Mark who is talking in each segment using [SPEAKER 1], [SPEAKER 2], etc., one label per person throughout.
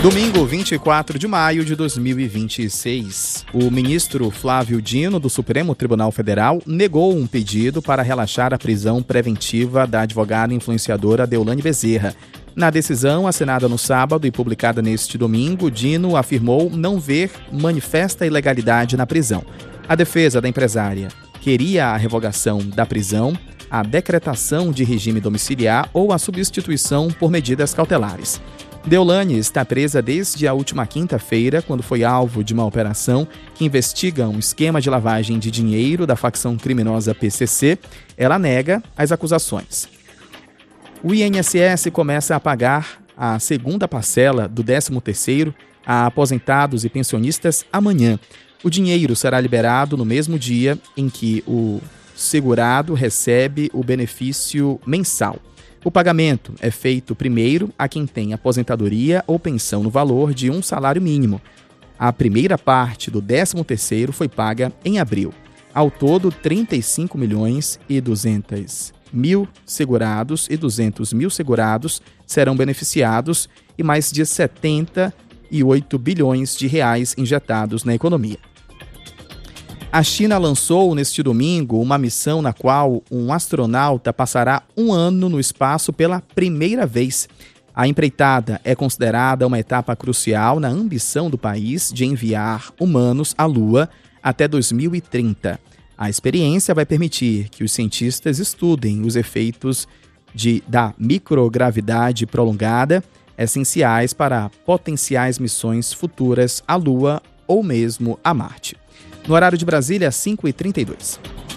[SPEAKER 1] Domingo, 24 de maio de 2026. O ministro Flávio Dino, do Supremo Tribunal Federal, negou um pedido para relaxar a prisão preventiva da advogada influenciadora Deolane Bezerra. Na decisão, assinada no sábado e publicada neste domingo, Dino afirmou não ver manifesta ilegalidade na prisão. A defesa da empresária queria a revogação da prisão, a decretação de regime domiciliar ou a substituição por medidas cautelares. Deolane está presa desde a última quinta-feira, quando foi alvo de uma operação que investiga um esquema de lavagem de dinheiro da facção criminosa PCC. Ela nega as acusações. O INSS começa a pagar a segunda parcela do 13º a aposentados e pensionistas amanhã. O dinheiro será liberado no mesmo dia em que o segurado recebe o benefício mensal. O pagamento é feito primeiro a quem tem aposentadoria ou pensão no valor de um salário mínimo. A primeira parte do 13º foi paga em abril. Ao todo, 35.200.000 segurados e 200.000 segurados serão beneficiados e mais de 78 bilhões de reais injetados na economia. A China lançou neste domingo uma missão na qual um astronauta passará um ano no espaço pela primeira vez. A empreitada é considerada uma etapa crucial na ambição do país de enviar humanos à Lua até 2030. A experiência vai permitir que os cientistas estudem os efeitos da microgravidade prolongada, essenciais para potenciais missões futuras à Lua ou mesmo a Marte. No horário de Brasília, 5h32.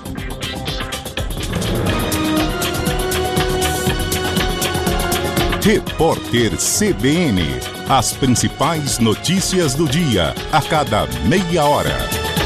[SPEAKER 2] Repórter CBN. As principais notícias do dia, a cada meia hora.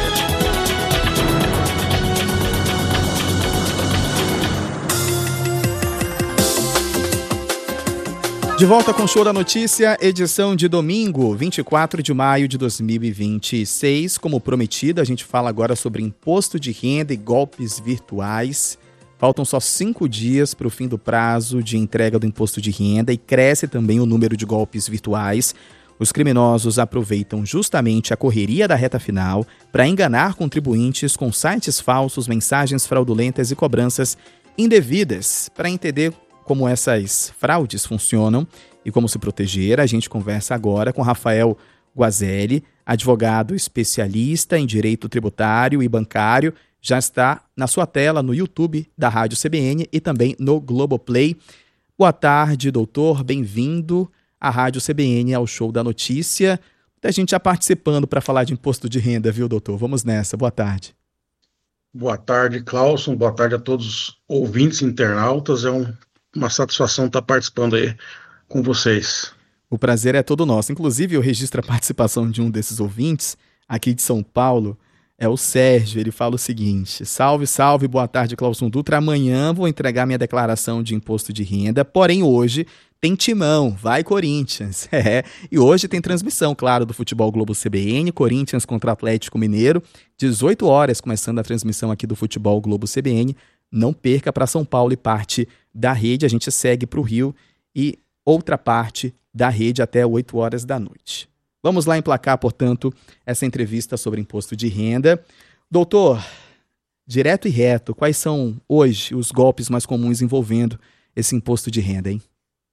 [SPEAKER 1] De volta com o Show da Notícia, edição de domingo, 24 de maio de 2026. Como prometido, a gente fala agora sobre imposto de renda e golpes virtuais. Faltam só 5 dias para o fim do prazo de entrega do imposto de renda e cresce também o número de golpes virtuais. Os criminosos aproveitam justamente a correria da reta final para enganar contribuintes com sites falsos, mensagens fraudulentas e cobranças indevidas. Para entender como essas fraudes funcionam e como se proteger, a gente conversa agora com Rafael Guazelli, advogado especialista em direito tributário e bancário. Já está na sua tela no YouTube da Rádio CBN e também no Globoplay. Boa tarde, doutor. Bem-vindo à Rádio CBN, ao Show da Notícia. Muita gente já participando para falar de imposto de renda, viu, doutor? Vamos nessa. Boa tarde.
[SPEAKER 3] Boa tarde, Clauson. Boa tarde a todos os ouvintes internautas. É uma satisfação estar participando aí com vocês.
[SPEAKER 1] O prazer é todo nosso. Inclusive, eu registro a participação de um desses ouvintes, aqui de São Paulo, é o Sérgio. Ele fala o seguinte: salve, salve, boa tarde, Clauson Dutra. Amanhã vou entregar minha declaração de imposto de renda, porém hoje tem timão, vai Corinthians. E hoje tem transmissão, claro, do Futebol Globo CBN, Corinthians contra Atlético Mineiro, 18 horas, começando a transmissão aqui do Futebol Globo CBN. Não perca para São Paulo e parte da rede. A gente segue para o Rio e outra parte da rede até 8 horas da noite. Vamos lá emplacar, portanto, essa entrevista sobre imposto de renda. Doutor, direto e reto, quais são hoje os golpes mais comuns envolvendo esse imposto de renda, hein?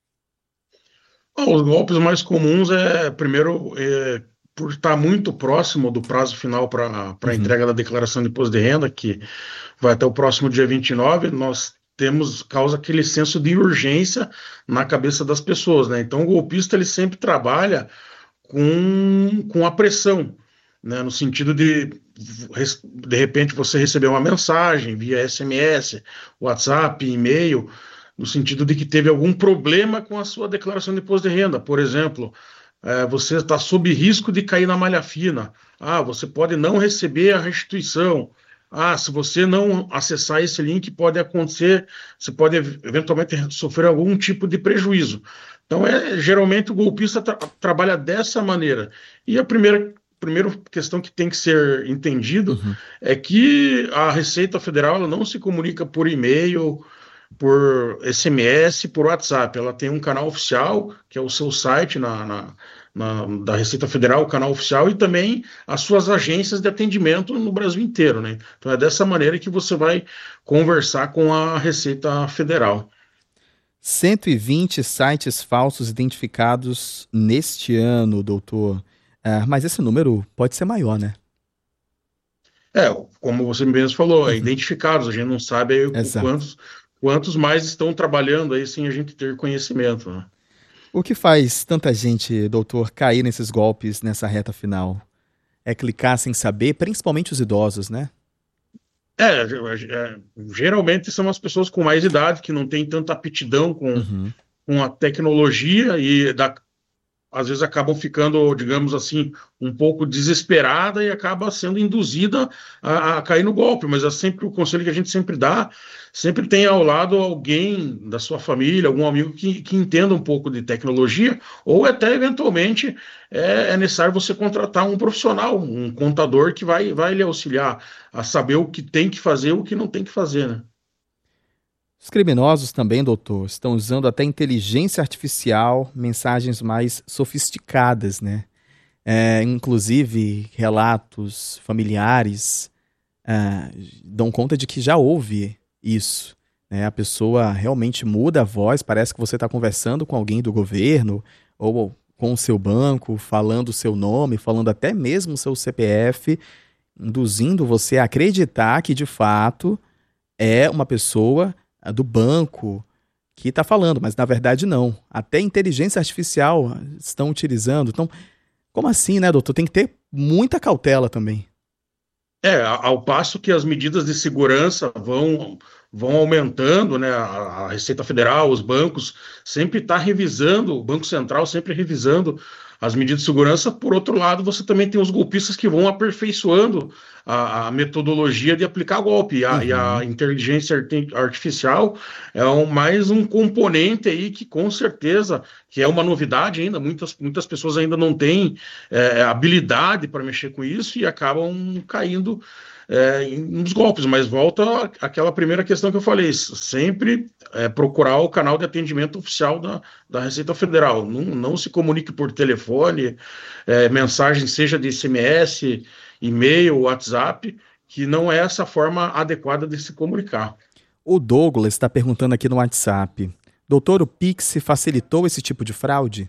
[SPEAKER 3] Os golpes mais comuns primeiro, por estar muito próximo do prazo final para a entrega da declaração de imposto de renda, que vai até o próximo dia 29, nós causa aquele senso de urgência na cabeça das pessoas, né? Então o golpista ele sempre trabalha com a pressão, né? No sentido de repente você receber uma mensagem via SMS, WhatsApp, e-mail, no sentido de que teve algum problema com a sua declaração de imposto de renda. Por exemplo, você está sob risco de cair na malha fina. Você pode não receber a restituição. Se você não acessar esse link, pode acontecer, você pode eventualmente sofrer algum tipo de prejuízo. Então, geralmente o golpista trabalha dessa maneira. E a primeira questão que tem que ser entendido é que a Receita Federal ela não se comunica por e-mail, por SMS, por WhatsApp. Ela tem um canal oficial, que é o seu site da Receita Federal, o canal oficial, e também as suas agências de atendimento no Brasil inteiro, né? Então é dessa maneira que você vai conversar com a Receita Federal.
[SPEAKER 1] 120 sites falsos identificados neste ano, doutor. Mas esse número pode ser maior, né?
[SPEAKER 3] É, como você mesmo falou, é
[SPEAKER 1] Uhum.
[SPEAKER 3] identificados, a gente não sabe aí
[SPEAKER 1] Exato.
[SPEAKER 3] quantos mais estão trabalhando aí sem a gente ter conhecimento, né?
[SPEAKER 1] O que faz tanta gente, doutor, cair nesses golpes nessa reta final? É clicar sem saber, principalmente os idosos, né?
[SPEAKER 3] Geralmente são as pessoas com mais idade que não têm tanta aptidão
[SPEAKER 1] Uhum.
[SPEAKER 3] com a tecnologia e às vezes acabam ficando, digamos assim, um pouco desesperada e acaba sendo induzida a cair no golpe. Mas é sempre o conselho que a gente sempre dá, sempre tem ao lado alguém da sua família, algum amigo que entenda um pouco de tecnologia, ou até eventualmente é necessário você contratar um profissional, um contador que vai lhe auxiliar a saber o que tem que fazer e o que não tem que fazer, né?
[SPEAKER 1] Os criminosos também, doutor, estão usando até inteligência artificial, mensagens mais sofisticadas, né? Inclusive, relatos familiares dão conta de que já houve isso, né? A pessoa realmente muda a voz, parece que você está conversando com alguém do governo ou com o seu banco, falando o seu nome, falando até mesmo o seu CPF, induzindo você a acreditar que de fato é uma pessoa do banco que está falando, mas na verdade não. Até inteligência artificial estão utilizando. Então, como assim, né, doutor? Tem que ter muita cautela também.
[SPEAKER 3] Ao passo que as medidas de segurança vão aumentando, né? A Receita Federal, os bancos sempre está revisando, o Banco Central sempre revisando as medidas de segurança. Por outro lado, você também tem os golpistas que vão aperfeiçoando a metodologia de aplicar golpe. E a
[SPEAKER 1] Uhum.
[SPEAKER 3] inteligência artificial é mais um componente aí que, com certeza, que é uma novidade ainda. Muitas pessoas ainda não têm habilidade para mexer com isso e acabam caindo nos golpes, mas volta àquela primeira questão que eu falei, sempre procurar o canal de atendimento oficial da Receita Federal, não se comunique por telefone, mensagem seja de SMS, e-mail, WhatsApp, que não é essa forma adequada de se comunicar.
[SPEAKER 1] O Douglas está perguntando aqui no WhatsApp. Doutor, o Pix facilitou esse tipo de fraude?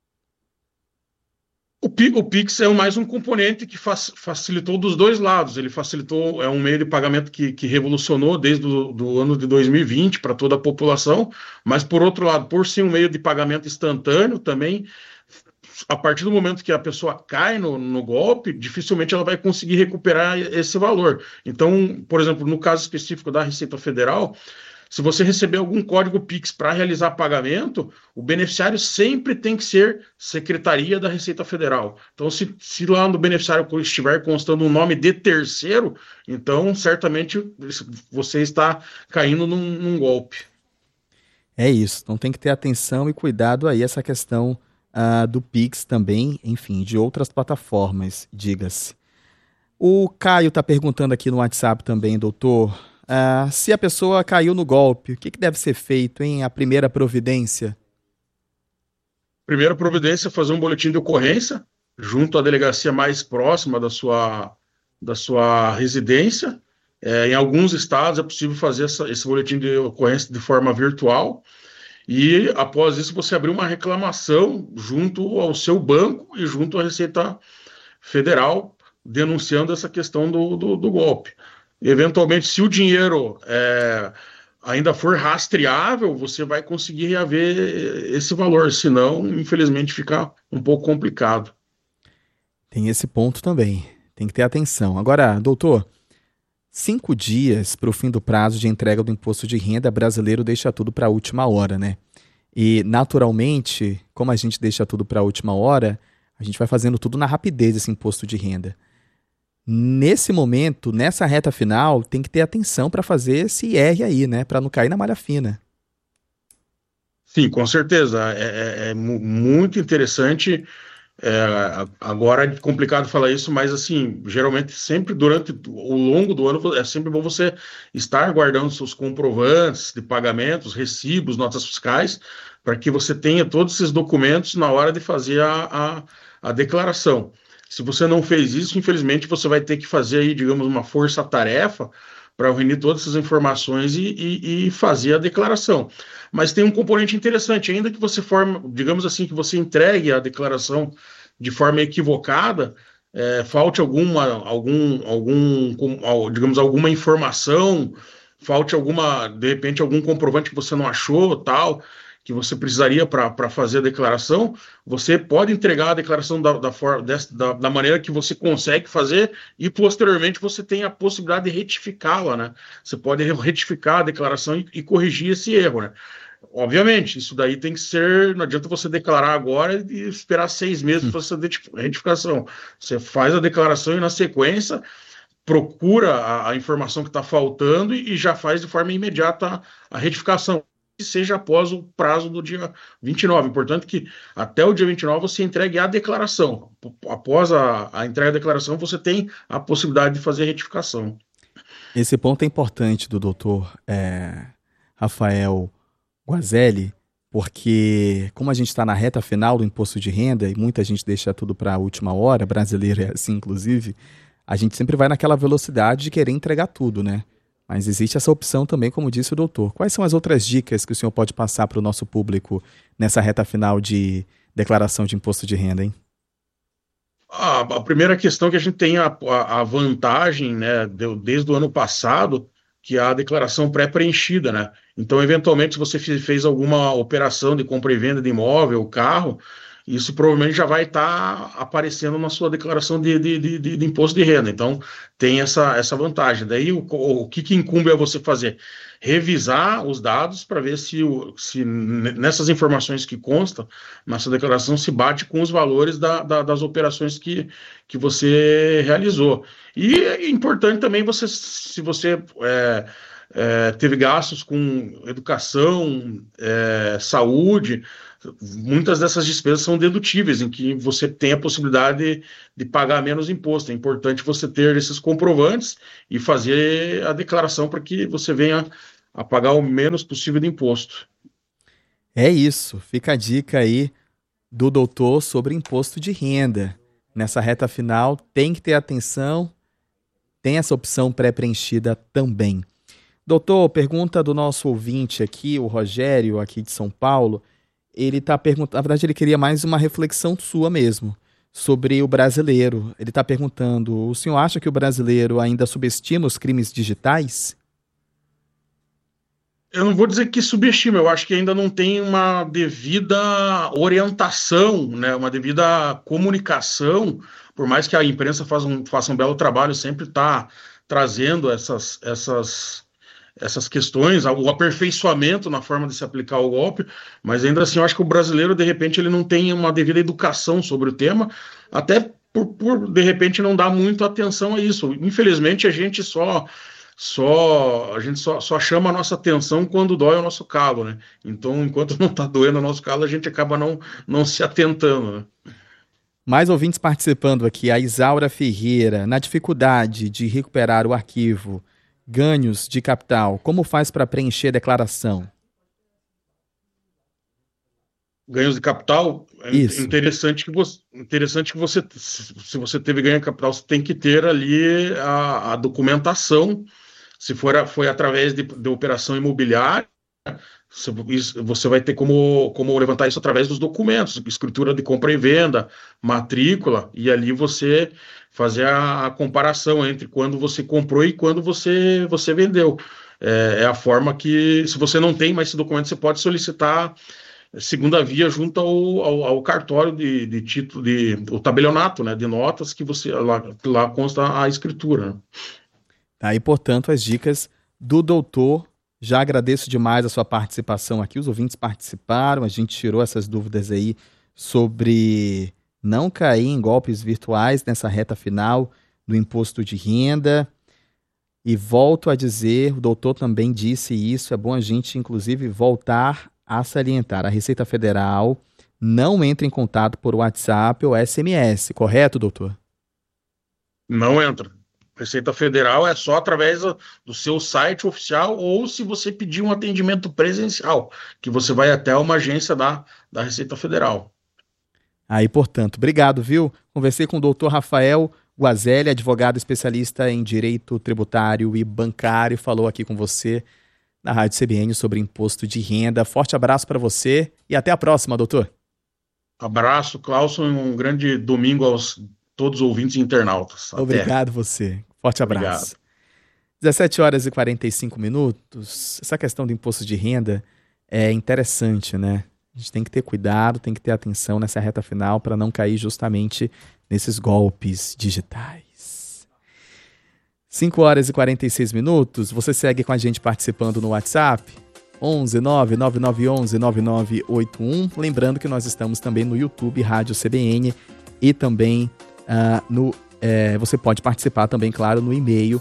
[SPEAKER 3] O Pix é mais um componente que facilitou dos dois lados. Ele facilitou, é um meio de pagamento que revolucionou desde o ano de 2020 para toda a população, mas por outro lado, por ser um meio de pagamento instantâneo também, a partir do momento que a pessoa cai no golpe, dificilmente ela vai conseguir recuperar esse valor. Então, por exemplo, no caso específico da Receita Federal, se você receber algum código Pix para realizar pagamento, o beneficiário sempre tem que ser Secretaria da Receita Federal. Então, se lá no beneficiário estiver constando um nome de terceiro, então certamente você está caindo num golpe.
[SPEAKER 1] É isso. Então tem que ter atenção e cuidado aí essa questão do Pix também, enfim, de outras plataformas, diga-se. O Caio está perguntando aqui no WhatsApp também, doutor, se a pessoa caiu no golpe, o que deve ser feito, hein? A primeira providência?
[SPEAKER 3] Primeira providência é fazer um boletim de ocorrência junto à delegacia mais próxima da sua residência. Em alguns estados é possível fazer esse boletim de ocorrência de forma virtual. E após isso, você abrir uma reclamação junto ao seu banco e junto à Receita Federal, denunciando essa questão do golpe. Eventualmente, se o dinheiro ainda for rastreável, você vai conseguir reaver esse valor, senão, infelizmente, fica um pouco complicado.
[SPEAKER 1] Tem esse ponto também. Tem que ter atenção. Agora, doutor, 5 dias para o fim do prazo de entrega do imposto de renda, brasileiro deixa tudo para a última hora, né? E, naturalmente, como a gente deixa tudo para a última hora, a gente vai fazendo tudo na rapidez esse imposto de renda. Nesse momento, nessa reta final, tem que ter atenção para fazer esse IR aí, né? Para não cair na malha fina.
[SPEAKER 3] Sim, com certeza. É muito interessante Agora é complicado falar isso, mas assim, geralmente sempre durante o longo do ano é sempre bom você estar guardando seus comprovantes de pagamentos, recibos, notas fiscais, para que você tenha todos esses documentos na hora de fazer a declaração. Se você não fez isso, infelizmente você vai ter que fazer aí, digamos, uma força-tarefa para reunir todas essas informações e fazer a declaração. Mas tem um componente interessante, ainda que você forme, digamos assim, que você entregue a declaração de forma equivocada, falte digamos, alguma informação, falte de repente, algum comprovante que você não achou, tal, que você precisaria para fazer a declaração, você pode entregar a declaração da maneira que você consegue fazer e, posteriormente, você tem a possibilidade de retificá-la, né? Você pode retificar a declaração e corrigir esse erro, né? Obviamente, isso daí tem que ser. Não adianta você declarar agora e esperar 6 meses para fazer a retificação. Você faz a declaração e, na sequência, procura a informação que está faltando e já faz de forma imediata a retificação, que seja após o prazo do dia 29. Importante que até o dia 29 você entregue a declaração. Após a entrega da declaração, você tem a possibilidade de fazer a retificação.
[SPEAKER 1] Esse ponto é importante do doutor Rafael Guazelli, porque como a gente está na reta final do imposto de renda e muita gente deixa tudo para a última hora, brasileiro é assim inclusive, a gente sempre vai naquela velocidade de querer entregar tudo, né? Mas existe essa opção também, como disse o doutor. Quais são as outras dicas que o senhor pode passar para o nosso público nessa reta final de declaração de imposto de renda, hein?
[SPEAKER 3] A primeira questão é que a gente tem a vantagem, né, desde o ano passado, que é a declaração pré-preenchida, né? Então, eventualmente, se você fez alguma operação de compra e venda de imóvel, carro, isso provavelmente já vai estar aparecendo na sua declaração de imposto de renda. Então, tem essa vantagem. Daí, o que incumbe a você fazer? Revisar os dados para ver se nessas informações que constam na sua declaração se bate com os valores das operações que você realizou. E é importante também se você teve gastos com educação, saúde, muitas dessas despesas são dedutíveis, em que você tem a possibilidade de pagar menos imposto. É importante você ter esses comprovantes e fazer a declaração para que você venha a pagar o menos possível de imposto.
[SPEAKER 1] É isso, fica a dica aí do doutor sobre imposto de renda. Nessa reta final tem que ter atenção, tem essa opção pré-preenchida também. Doutor, pergunta do nosso ouvinte aqui, o Rogério, aqui de São Paulo. Ele está perguntando, na verdade ele queria mais uma reflexão sua mesmo, sobre o brasileiro. Ele está perguntando, o senhor acha que o brasileiro ainda subestima os crimes digitais?
[SPEAKER 3] Eu não vou dizer que subestima, eu acho que ainda não tem uma devida orientação, né, uma devida comunicação, por mais que a imprensa faça um belo trabalho, sempre está trazendo essas questões, o aperfeiçoamento na forma de se aplicar o golpe, mas ainda assim eu acho que o brasileiro, de repente, ele não tem uma devida educação sobre o tema, até por de repente, não dar muito atenção a isso. Infelizmente, a gente só chama a nossa atenção quando dói o nosso calo, né? Então, enquanto não está doendo o nosso calo, a gente acaba não se atentando, né?
[SPEAKER 1] Mais ouvintes participando aqui, a Isaura Ferreira, na dificuldade de recuperar o arquivo ganhos de capital, como faz para preencher a declaração?
[SPEAKER 3] Ganhos de capital,
[SPEAKER 1] Isso.
[SPEAKER 3] Interessante que você, se você teve ganho de capital, você tem que ter ali a documentação. Se foi através de operação imobiliária, você vai ter como levantar isso através dos documentos, escritura de compra e venda, matrícula, e ali você fazer a comparação entre quando você comprou e quando você vendeu. É a forma que, se você não tem mais esse documento, você pode solicitar segunda via junto ao cartório de título, o tabelionato, né, de notas, que você lá consta a escritura, né?
[SPEAKER 1] Aí, portanto, as dicas do doutor. Já agradeço demais a sua participação aqui. Os ouvintes participaram, a gente tirou essas dúvidas aí sobre não cair em golpes virtuais nessa reta final do imposto de renda. E volto a dizer, o doutor também disse isso, é bom a gente, inclusive, voltar a salientar. A Receita Federal não entre em contato por WhatsApp ou SMS, correto, doutor?
[SPEAKER 3] Não entra. Receita Federal é só através do seu site oficial ou se você pedir um atendimento presencial, que você vai até uma agência da Receita Federal.
[SPEAKER 1] Aí, portanto, obrigado, viu? Conversei com o doutor Rafael Guazelli, advogado especialista em direito tributário e bancário, falou aqui com você na Rádio CBN sobre imposto de renda. Forte abraço para você e até a próxima, doutor.
[SPEAKER 3] Abraço, Clauson, e um grande domingo aos todos os ouvintes e internautas. Até.
[SPEAKER 1] Obrigado você. Forte abraço.
[SPEAKER 3] Obrigado.
[SPEAKER 1] 17 horas e 45 minutos. Essa questão do imposto de renda é interessante, né? A gente tem que ter cuidado, tem que ter atenção nessa reta final para não cair justamente nesses golpes digitais. 5 horas e 46 minutos. Você segue com a gente participando no WhatsApp 11 99911 9981. Lembrando que nós estamos também no YouTube Rádio CBN e também você pode participar também, claro, no e-mail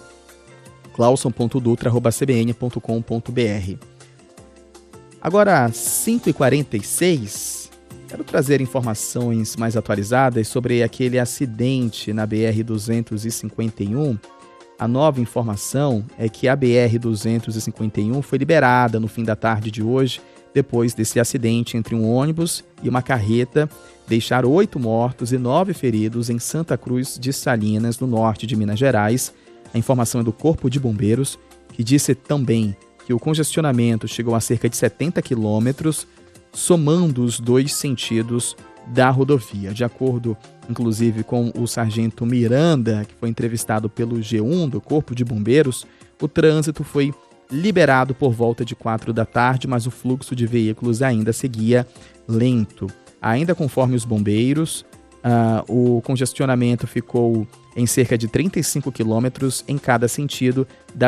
[SPEAKER 1] clauson.dutra@cbn.com.br. Agora, 5h46, quero trazer informações mais atualizadas sobre aquele acidente na BR-251. A nova informação é que a BR-251 foi liberada no fim da tarde de hoje, depois desse acidente entre um ônibus e uma carreta, deixar 8 mortos e 9 feridos em Santa Cruz de Salinas, no norte de Minas Gerais. A informação é do Corpo de Bombeiros, que disse também que o congestionamento chegou a cerca de 70 quilômetros, somando os 2 sentidos da rodovia. De acordo, inclusive, com o sargento Miranda, que foi entrevistado pelo G1 do Corpo de Bombeiros, o trânsito foi liberado por volta de 4 da tarde, mas o fluxo de veículos ainda seguia lento. Ainda conforme os bombeiros, o congestionamento ficou em cerca de 35 quilômetros em cada sentido da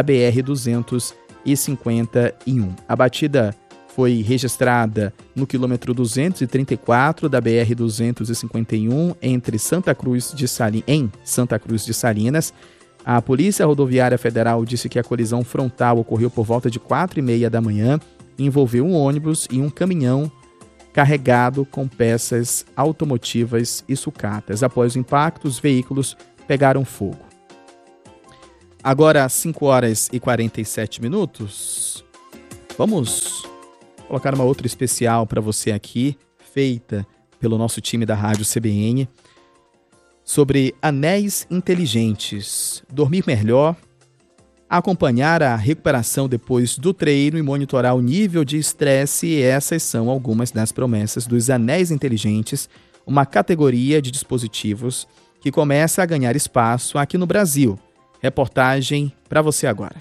[SPEAKER 1] BR-251. A batida foi registrada no quilômetro 234 da BR-251 em Santa Cruz de Salinas. A Polícia Rodoviária Federal disse que a colisão frontal ocorreu por volta de 4h30 da manhã e envolveu um ônibus e um caminhão carregado com peças automotivas e sucatas. Após o impacto, os veículos pegaram fogo. Agora, 5 horas e 47 minutos. Vamos colocar uma outra especial para você aqui, feita pelo nosso time da Rádio CBN, sobre anéis inteligentes. Dormir melhor, acompanhar a recuperação depois do treino e monitorar o nível de estresse. Essas são algumas das promessas dos anéis inteligentes, uma categoria de dispositivos que começa a ganhar espaço aqui no Brasil. Reportagem para você agora.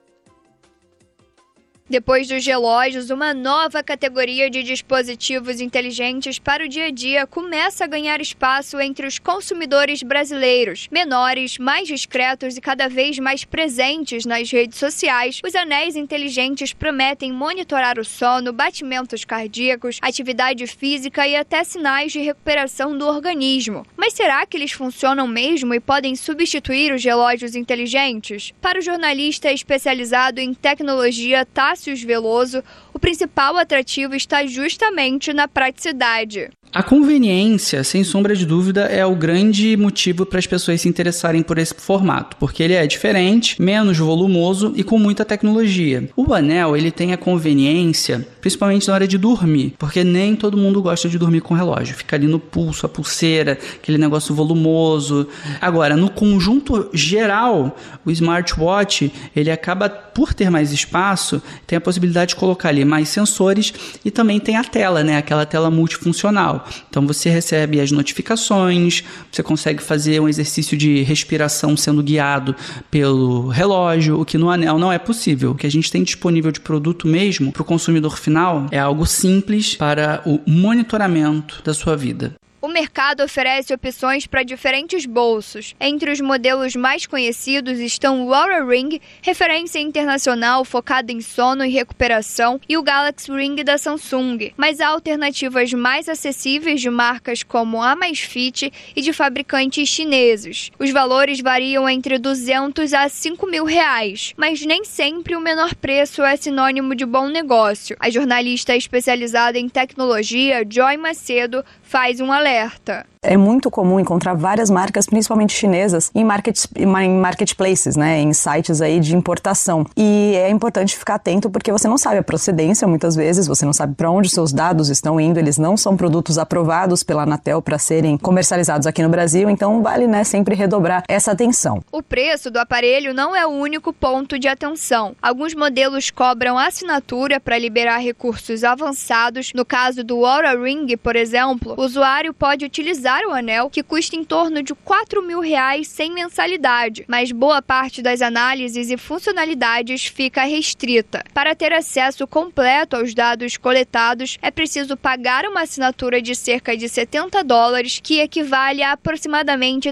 [SPEAKER 4] Depois dos relógios, uma nova categoria de dispositivos inteligentes para o dia a dia começa a ganhar espaço entre os consumidores brasileiros. Menores, mais discretos e cada vez mais presentes nas redes sociais, os anéis inteligentes prometem monitorar o sono, batimentos cardíacos, atividade física e até sinais de recuperação do organismo. Mas será que eles funcionam mesmo e podem substituir os relógios inteligentes? Para o jornalista especializado em tecnologia Tássio Veloso, o principal atrativo está justamente na praticidade.
[SPEAKER 5] A conveniência, sem sombra de dúvida, é o grande motivo para as pessoas se interessarem por esse formato, porque ele é diferente, menos volumoso e com muita tecnologia. O anel, ele tem a conveniência, principalmente na hora de dormir, porque nem todo mundo gosta de dormir com relógio. Fica ali no pulso, a pulseira, aquele negócio volumoso. Agora, no conjunto geral, o smartwatch, ele acaba, por ter mais espaço, tem a possibilidade de colocar ali mais sensores e também tem a tela, né? Aquela tela multifuncional. Então você recebe as notificações, você consegue fazer um exercício de respiração sendo guiado pelo relógio, o que no anel não é possível. O que a gente tem disponível de produto mesmo para o consumidor final é algo simples para o monitoramento da sua vida.
[SPEAKER 4] O mercado oferece opções para diferentes bolsos. Entre os modelos mais conhecidos estão o Oura Ring, referência internacional focada em sono e recuperação, e o Galaxy Ring da Samsung. Mas há alternativas mais acessíveis de marcas como a Amazfit e de fabricantes chineses. Os valores variam entre 200 a 5 mil reais, mas nem sempre o menor preço é sinônimo de bom negócio. A jornalista especializada em tecnologia, Joy Macedo, faz um alerta.
[SPEAKER 6] É muito comum encontrar várias marcas, principalmente chinesas, em marketplaces, né, em sites aí de importação. E é importante ficar atento porque você não sabe a procedência, muitas vezes, você não sabe para onde seus dados estão indo, eles não são produtos aprovados pela Anatel para serem comercializados aqui no Brasil, então vale, né, sempre redobrar essa atenção.
[SPEAKER 4] O preço do aparelho não é o único ponto de atenção. Alguns modelos cobram assinatura para liberar recursos avançados. No caso do Oura Ring, por exemplo, o usuário pode utilizar o anel, que custa em torno de 4 mil reais sem mensalidade, mas boa parte das análises e funcionalidades fica restrita. Para ter acesso completo aos dados coletados, é preciso pagar uma assinatura de cerca de $70, que equivale a aproximadamente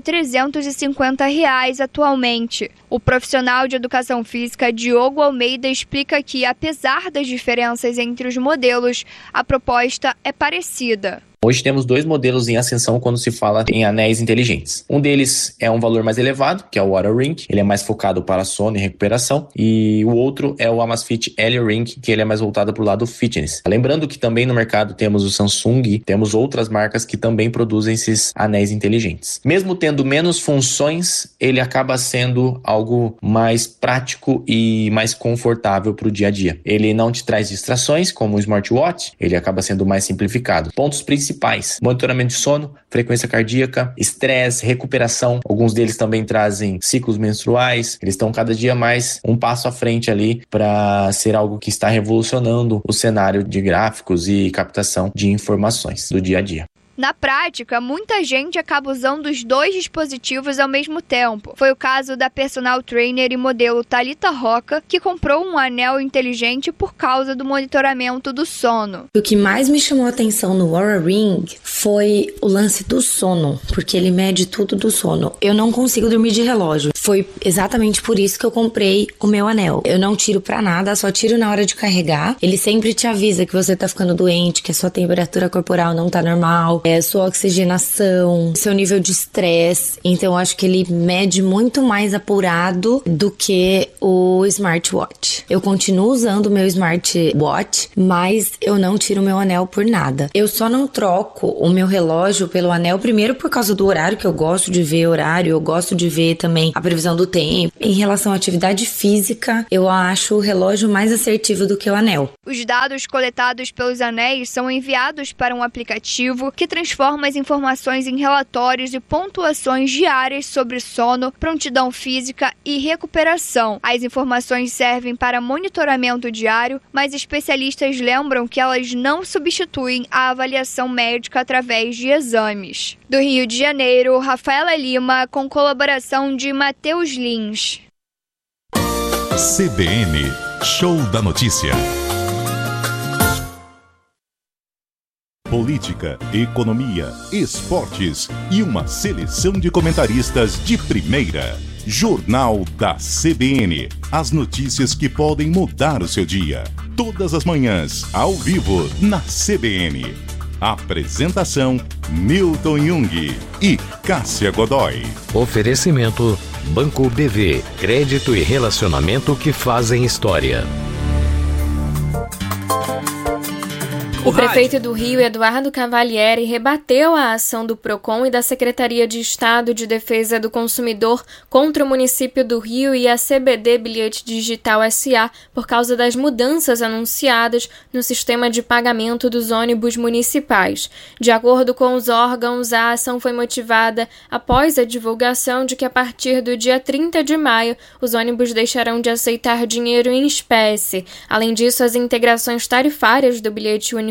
[SPEAKER 4] R$350 atualmente. O profissional de educação física Diogo Almeida explica que, apesar das diferenças entre os modelos, a proposta é parecida.
[SPEAKER 7] Hoje temos 2 modelos em ascensão quando se fala em anéis inteligentes. Um deles é um valor mais elevado, que é o Oura Ring, ele é mais focado para sono e recuperação, e o outro é o Amazfit Helio Ring, que ele é mais voltado para o lado fitness. Lembrando que também no mercado temos o Samsung, temos outras marcas que também produzem esses anéis inteligentes. Mesmo tendo menos funções, ele acaba sendo algo mais prático e mais confortável para o dia a dia. Ele não te traz distrações, como o smartwatch, ele acaba sendo mais simplificado. Pontos principais: monitoramento de sono, frequência cardíaca, estresse, recuperação. Alguns deles também trazem ciclos menstruais. Eles estão cada dia mais um passo à frente ali para ser algo que está revolucionando o cenário de gráficos e captação de informações do dia a dia.
[SPEAKER 4] Na prática, muita gente acaba usando os 2 dispositivos ao mesmo tempo. Foi o caso da personal trainer e modelo Thalita Roca, que comprou um anel inteligente por causa do monitoramento do sono.
[SPEAKER 8] O que mais me chamou a atenção no Oura Ring foi o lance do sono, porque ele mede tudo do sono. Eu não consigo dormir de relógio. Foi exatamente por isso que eu comprei o meu anel. Eu não tiro pra nada, só tiro na hora de carregar. Ele sempre te avisa que você tá ficando doente, que a sua temperatura corporal não tá normal, sua oxigenação, seu nível de estresse. Então, acho que ele mede muito mais apurado do que o smartwatch. Eu continuo usando o meu smartwatch, mas eu não tiro o meu anel por nada. Eu só não troco o meu relógio pelo anel, primeiro por causa do horário, que eu gosto de ver horário, eu gosto de ver também a previsão do tempo. Em relação à atividade física, eu acho o relógio mais assertivo do que o anel.
[SPEAKER 4] Os dados coletados pelos anéis são enviados para um aplicativo que transforma as informações em relatórios e pontuações diárias sobre sono, prontidão física e recuperação. As informações servem para monitoramento diário, mas especialistas lembram que elas não substituem a avaliação médica através de exames. Do Rio de Janeiro, Rafaela Lima, com colaboração de Matheus Lins.
[SPEAKER 2] CBN, Show da Notícia. Política, economia, esportes e uma seleção de comentaristas de primeira. Jornal da CBN. As notícias que podem mudar o seu dia. Todas as manhãs, ao vivo, na CBN. Apresentação: Milton Jung e Cássia Godoy.
[SPEAKER 9] Oferecimento: Banco BV. Crédito e relacionamento que fazem história.
[SPEAKER 10] O prefeito do Rio, Eduardo Cavalieri, rebateu a ação do PROCON e da Secretaria de Estado de Defesa do Consumidor contra o município do Rio e a CBD Bilhete Digital S.A. por causa das mudanças anunciadas no sistema de pagamento dos ônibus municipais. De acordo com os órgãos, a ação foi motivada após a divulgação de que a partir do dia 30 de maio os ônibus deixarão de aceitar dinheiro em espécie. Além disso, as integrações tarifárias do Bilhete Único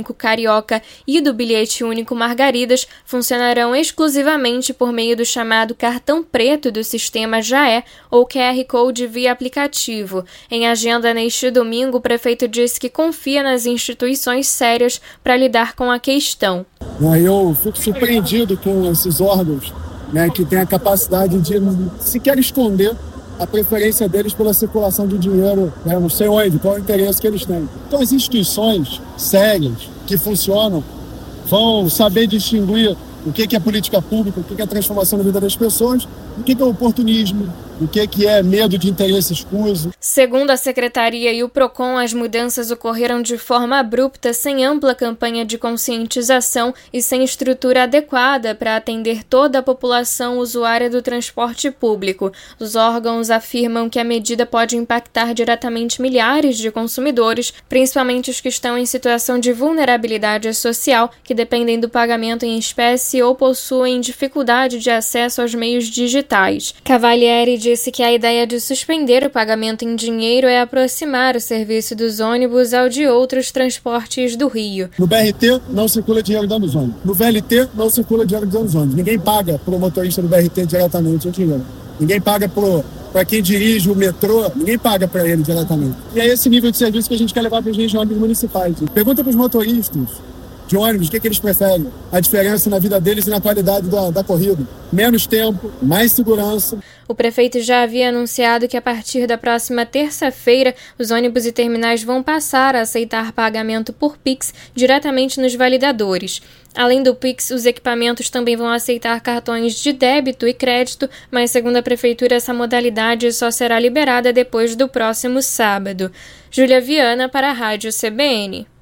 [SPEAKER 10] único Carioca e do bilhete único Margaridas funcionarão exclusivamente por meio do chamado cartão preto do sistema JAE ou QR Code via aplicativo. Em agenda neste domingo, o prefeito disse que confia nas instituições sérias para lidar com a questão.
[SPEAKER 11] Eu fico surpreendido com esses órgãos, que têm a capacidade de sequer esconder a preferência deles pela circulação de dinheiro, não sei onde, qual é o interesse que eles têm. Então as instituições sérias que funcionam vão saber distinguir o que é política pública, o que é transformação na vida das pessoas, o que é oportunismo, o que é medo de interesse escuso.
[SPEAKER 10] Segundo a Secretaria e o PROCON, as mudanças ocorreram de forma abrupta, sem ampla campanha de conscientização e sem estrutura adequada para atender toda a população usuária do transporte público. Os órgãos afirmam que a medida pode impactar diretamente milhares de consumidores, principalmente os que estão em situação de vulnerabilidade social, que dependem do pagamento em espécie ou possuem dificuldade de acesso aos meios digitais. Cavalieri disse que a ideia de suspender o pagamento em dinheiro é aproximar o serviço dos ônibus ao de outros transportes do Rio.
[SPEAKER 11] No BRT não circula dinheiro dentro dos ônibus. No VLT não circula dinheiro dentro dos ônibus. Ninguém paga para o motorista do BRT diretamente o dinheiro. Ninguém paga para quem dirige o metrô, ninguém paga para ele diretamente. E é esse nível de serviço que a gente quer levar para os ônibus municipais. Pergunta para os motoristas de ônibus, o que eles preferem? A diferença na vida deles e na qualidade da corrida. Menos tempo, mais segurança.
[SPEAKER 10] O prefeito já havia anunciado que a partir da próxima terça-feira, os ônibus e terminais vão passar a aceitar pagamento por Pix diretamente nos validadores. Além do Pix, os equipamentos também vão aceitar cartões de débito e crédito, mas segundo a prefeitura, essa modalidade só será liberada depois do próximo sábado. Júlia Viana para a Rádio CBN.